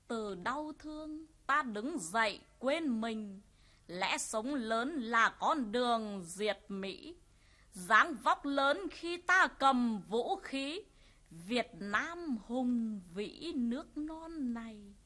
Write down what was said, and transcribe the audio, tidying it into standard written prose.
Từ đau thương ta đứng dậy quên mình, lẽ sống lớn là con đường diệt Mỹ. Dáng vóc lớn khi ta cầm vũ khí, Việt Nam hùng vĩ nước non này.